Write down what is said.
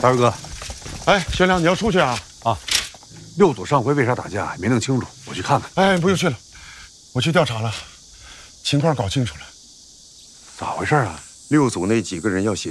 大伟哥， 哎，学良，你要出去啊？ 啊，六组上回为啥打架没弄清楚，我去看看。 哎，不用去了，我去调查了，情况搞清楚了。 咋回事啊？ 六组那几个人要写